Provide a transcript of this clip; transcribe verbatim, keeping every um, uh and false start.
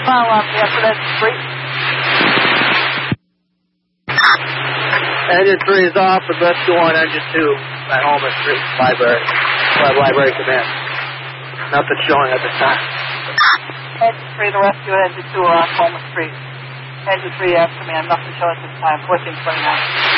File off the upper Engine three. Engine three is off with rescue one, engine two at Homer Street Library. Web Library Command. Nothing showing at this time. Engine three, the rescue and engine two are on Homer Street. Engine three, F Command, nothing showing at this time. fourteen twenty-nine.